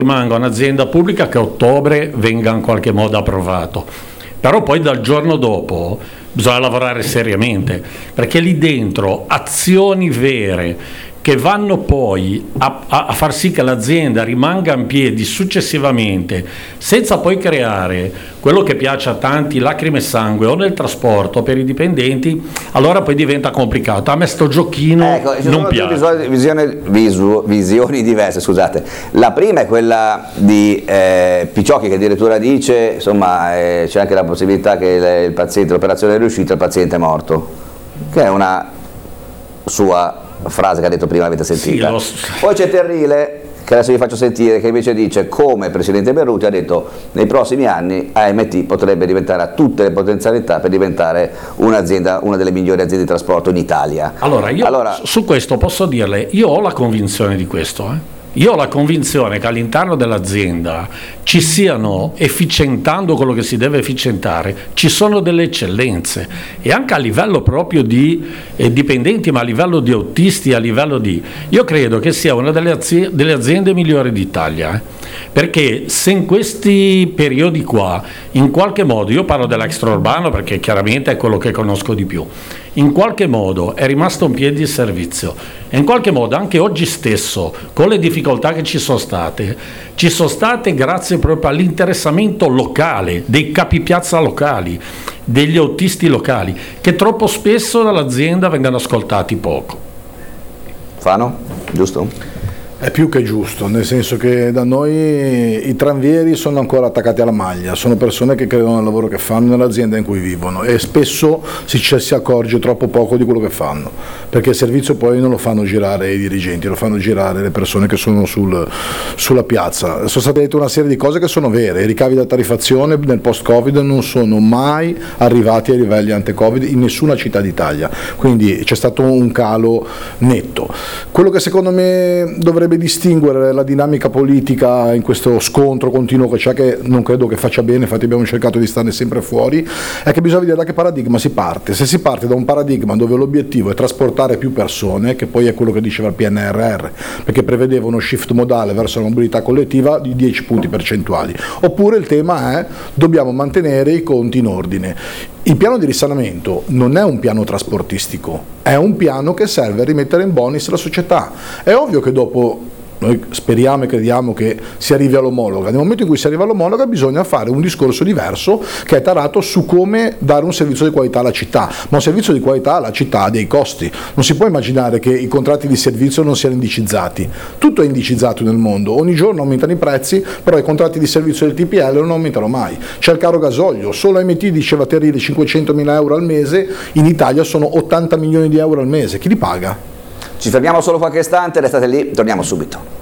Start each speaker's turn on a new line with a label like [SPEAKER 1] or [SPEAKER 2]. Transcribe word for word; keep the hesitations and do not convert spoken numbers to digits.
[SPEAKER 1] rimanga un'azienda pubblica che a ottobre venga in qualche modo approvato, però poi dal giorno dopo bisogna lavorare seriamente, perché lì dentro azioni vere che vanno poi a, a, a far sì che l'azienda rimanga in piedi successivamente, senza poi creare quello che piace a tanti, lacrime e sangue, o nel trasporto per i dipendenti, allora poi diventa complicato. A me sto giochino
[SPEAKER 2] ecco,
[SPEAKER 1] non piace.
[SPEAKER 2] Due visioni, visu, visioni diverse, scusate. La prima è quella di eh, Picciocchi, che addirittura dice, insomma, eh, c'è anche la possibilità che il, il paziente, l'operazione è riuscita, il paziente è morto, che è una sua frase che ha detto prima, avete sentita.
[SPEAKER 1] Sì, lo...
[SPEAKER 2] Poi c'è Terrile, che adesso vi faccio sentire, che invece dice, come il presidente Berruti ha detto, nei prossimi anni A M T potrebbe diventare, ha tutte le potenzialità per diventare un'azienda, una delle migliori aziende di trasporto in Italia.
[SPEAKER 1] Allora, io
[SPEAKER 2] allora,
[SPEAKER 1] su questo posso dirle, io ho la convinzione di questo, eh. Io ho la convinzione che all'interno dell'azienda ci siano, efficientando quello che si deve efficientare, ci sono delle eccellenze, e anche a livello proprio di eh, dipendenti, ma a livello di autisti, a livello di... Io credo che sia una delle aziende, delle aziende migliori d'Italia, eh? Perché se in questi periodi qua, in qualche modo, io parlo dell'extraurbano perché chiaramente è quello che conosco di più, in qualche modo è rimasto in piedi il servizio, e in qualche modo anche oggi stesso, con le difficoltà che ci sono state, ci sono state grazie proprio all'interessamento locale, dei capipiazza locali, degli autisti locali, che troppo spesso dall'azienda vengono ascoltati poco.
[SPEAKER 2] Fano, giusto?
[SPEAKER 3] È più che giusto, nel senso che da noi i tranvieri sono ancora attaccati alla maglia, sono persone che credono nel lavoro che fanno, nell'azienda in cui vivono, e spesso si, si accorge troppo poco di quello che fanno, perché il servizio poi non lo fanno girare i dirigenti, lo fanno girare le persone che sono sul, sulla piazza. Sono state dette una serie di cose che sono vere, i ricavi da tariffazione nel post-Covid non sono mai arrivati ai livelli ante-Covid in nessuna città d'Italia, quindi c'è stato un calo netto. Quello che secondo me dovrebbe distinguere la dinamica politica in questo scontro continuo che c'è, che non credo che faccia bene, infatti abbiamo cercato di starne sempre fuori, è che bisogna vedere da che paradigma si parte. Se si parte da un paradigma dove l'obiettivo è trasportare più persone, che poi è quello che diceva il P N R R, perché prevedeva uno shift modale verso la mobilità collettiva di dieci punti percentuali, oppure il tema è dobbiamo mantenere i conti in ordine. Il piano di risanamento non è un piano trasportistico, è un piano che serve a rimettere in bonus la società. È ovvio che dopo noi speriamo e crediamo che si arrivi all'omologa. Nel momento in cui si arriva all'omologa bisogna fare un discorso diverso che è tarato su come dare un servizio di qualità alla città, ma un servizio di qualità alla città ha dei costi. Non si può immaginare che i contratti di servizio non siano indicizzati, tutto è indicizzato nel mondo, ogni giorno aumentano i prezzi, però i contratti di servizio del T P L non aumentano mai. C'è il caro gasolio, solo A M T diceva Terrile cinquecentomila euro al mese, in Italia sono ottanta milioni di euro al mese, chi li paga?
[SPEAKER 2] Ci fermiamo solo qualche istante, restate lì, torniamo subito.